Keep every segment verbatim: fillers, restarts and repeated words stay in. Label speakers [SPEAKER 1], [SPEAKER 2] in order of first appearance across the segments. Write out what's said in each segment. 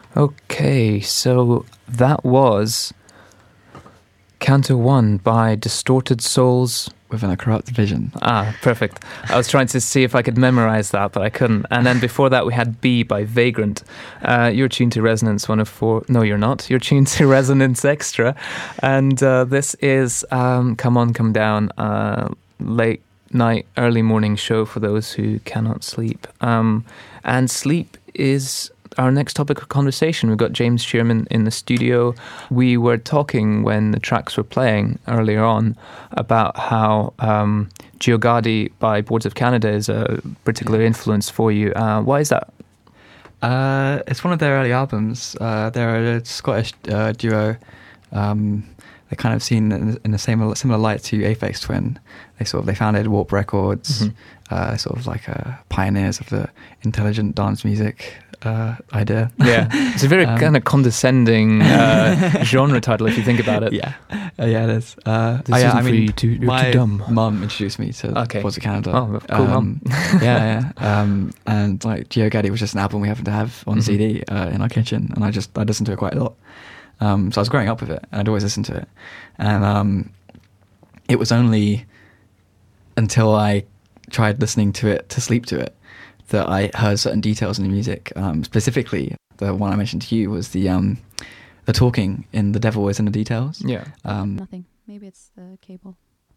[SPEAKER 1] Okay, so that was Canto one by Distorted Souls.
[SPEAKER 2] Within a Corrupt Vision.
[SPEAKER 1] Ah, perfect. I was trying to see if I could memorize that, but I couldn't. And then before that, we had B by Vagrant. Uh, you're tuned to Resonance one oh four. No, you're not. You're tuned to Resonance Extra. And uh, this is um, Come On, Come Down, uh, late night, early morning show for those who cannot sleep. Um, and sleep is our next topic of conversation. We've got James Shearman in the studio. We were talking when the tracks were playing earlier on about how um, Geogadi by Boards of Canada is a particular influence for you. Uh, why is that?
[SPEAKER 2] Uh, it's one of their early albums. Uh, they're a Scottish uh, duo. Um, they're kind of seen in, in the same similar light to Aphex Twin. They sort of they founded Warp Records, mm-hmm. uh, sort of like uh, pioneers of the intelligent dance music uh, idea.
[SPEAKER 1] Yeah, it's a very um, kind of condescending uh, genre title if you think about it.
[SPEAKER 2] Yeah, uh, yeah, it is. Uh,
[SPEAKER 1] this
[SPEAKER 2] oh, yeah,
[SPEAKER 1] isn't
[SPEAKER 2] I mean,
[SPEAKER 1] for you, too, you're
[SPEAKER 2] my
[SPEAKER 1] too dumb.
[SPEAKER 2] mum introduced me to
[SPEAKER 1] okay.
[SPEAKER 2] Boards of Canada.
[SPEAKER 1] Oh, cool
[SPEAKER 2] um,
[SPEAKER 1] mum.
[SPEAKER 2] yeah, yeah. Um, and like Geogadi was just an album we happened to have on mm-hmm. C D uh, in our kitchen, and I just I listened to it quite a lot. Um, so I was growing up with it, and I'd always listen to it. And um, it was only until I tried listening to it to sleep to it that I heard certain details in the music. Um, specifically, the one I mentioned to you was the um, the talking in The Devil Is in the Details.
[SPEAKER 1] Yeah.
[SPEAKER 3] Um, Nothing. Maybe it's the cable.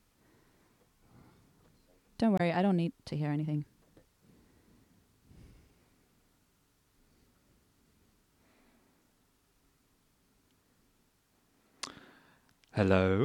[SPEAKER 3] Don't worry, I don't need to hear anything.
[SPEAKER 4] Hello.